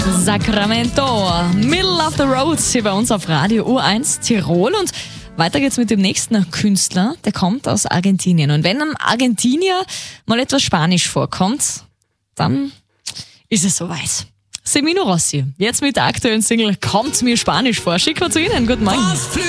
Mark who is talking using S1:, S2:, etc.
S1: Sacramento, Middle of the Road, hier bei uns auf Radio U1 Tirol. Und weiter geht's mit dem nächsten Künstler, der kommt aus Argentinien. Und wenn einem Argentinier mal etwas Spanisch vorkommt, dann ist es soweit. Semino Rossi, jetzt mit der aktuellen Single Kommt mir Spanisch vor. Schick mal zu Ihnen, guten Morgen.